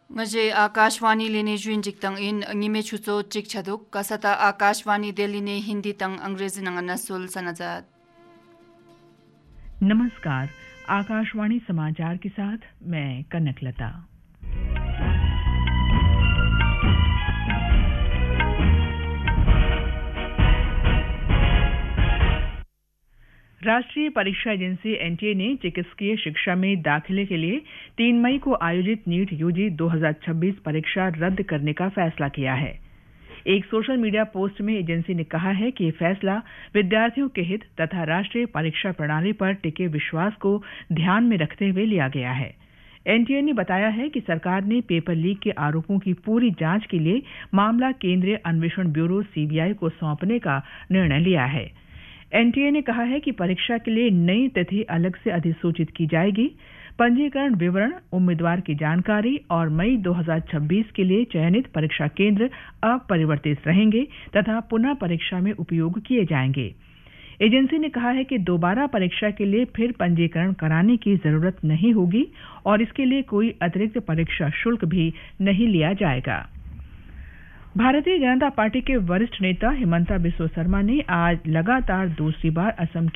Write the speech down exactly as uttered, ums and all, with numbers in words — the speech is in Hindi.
Ngaje Akashwani lene juin jiktang in ngime chucho chik chaduk kasata Akashwani Delhi ने हिंदी तंग अंग्रेजी नंगना सुल सनजात। नमस्कार, आकाशवाणी समाचार के साथ मैं कनकलता। राष्ट्रीय परीक्षा एजेंसी एनटीए ने चिकित्सकीय शिक्षा में दाखिले के लिए तीन मई को आयोजित नीट यूजी दो हज़ार छब्बीस परीक्षा रद्द करने का फैसला किया है। एक सोशल मीडिया पोस्ट में एजेंसी ने कहा है कि यह फैसला विद्यार्थियों के हित तथा राष्ट्रीय परीक्षा प्रणाली पर टिके विश्वास को ध्यान में रखते हुए लिया गया है। एनटीए ने बताया है कि सरकार ने पेपर लीक के आरोपों की पूरी जांच के लिए मामला केंद्रीय अन्वेषण ब्यूरो सीबीआई को सौंपने का निर्णय लिया है। एनटीए ने कहा है कि परीक्षा के लिए नई तिथि अलग से अधिसूचित की जाएगी। पंजीकरण विवरण, उम्मीदवार की जानकारी और मई दो हज़ार छब्बीस के लिए चयनित परीक्षा केंद्र अपरिवर्तित रहेंगे तथा पुनः परीक्षा में उपयोग किए जाएंगे। एजेंसी ने कहा है कि दोबारा परीक्षा के लिए फिर पंजीकरण कराने की जरूरत नहीं होगी और इसके लिए कोई अतिरिक्त परीक्षा शुल्क भी नहीं लिया जाएगा। भारतीय जनता पार्टी के वरिष्ठ नेता हिमंता बिस्वा शर्मा ने आज लगातार दूसरी बार असम